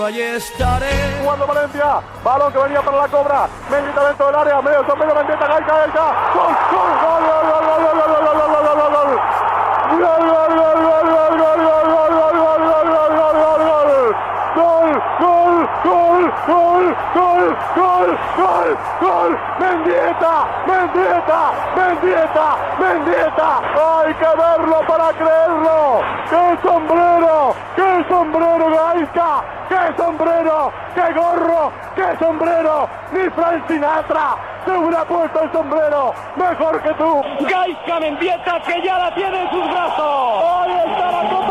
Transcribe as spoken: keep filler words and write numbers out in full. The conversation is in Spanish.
Allí estaré. Jugando Valencia, balón que venía para la cobra, Menguita dentro del área, medio sombrero, Menguita, Gaika, Gaika, gol, gol, gol, gol, gol, gol, gol, gol, gol, gol, gol, gol, gol. Gol, gol, gol, gol, gol, gol, gol, gol, gol, gol, gol, gol, gol, gol, gol. Gol, gol, gol, gol, gol, gol, gol, gol. Mendieta, Mendieta, Mendieta, Mendieta. Hay que verlo para creerlo. ¡Qué sombrero! ¡Qué sombrero, Gaisca! ¡Qué sombrero! ¡Qué gorro! ¡Qué sombrero! ¡Ni Frank Sinatra se hubiera puesto el sombrero mejor que tú! Gaisca Mendieta, que ya la tiene en sus brazos. ¡Ahí está la copa!